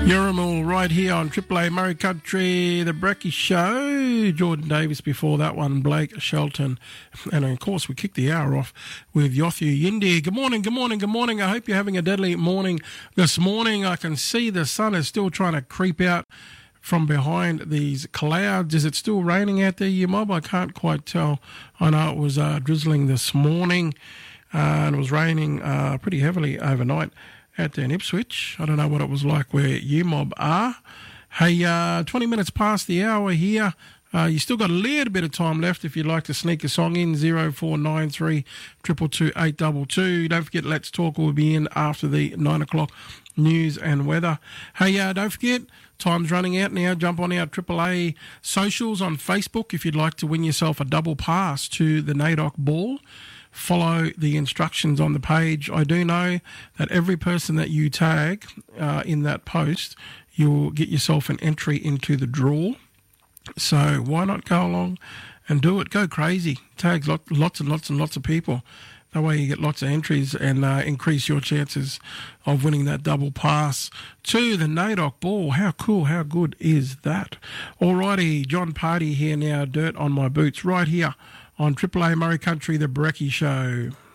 Yurimal right here on Triple A Murray Country, the Brecky Show. Jordan Davis before that one, Blake Shelton. And of course, we kicked the hour off with Yothu Yindi. Good morning, good morning, good morning. I hope you're having a deadly morning this morning. I can see the sun is still trying to creep out from behind these clouds. Is it still raining out there, you mob? I can't quite tell. I know it was drizzling this morning and it was raining pretty heavily overnight out there in Ipswich. I don't know what it was like where you mob are. Hey, 20 minutes past the hour here. You still got a little bit of time left if you'd like to sneak a song in, 0493 222 822. Don't forget, Let's Talk will be in after the 9 o'clock news and weather. Hey, don't forget, time's running out now. Jump on our AAA socials on Facebook if you'd like to win yourself a double pass to the NAIDOC Ball. Follow the instructions on the page. I do know that every person that you tag in that post, you'll get yourself an entry into the draw. So why not go along and do it? Go crazy. Tag lots and lots and lots of people. That way you get lots of entries and increase your chances of winning that double pass to the NAIDOC Ball. How cool, how good is that? Alrighty, John Party here now, Dirt on My Boots, right here on Triple A Murray Country, the Brecky Show.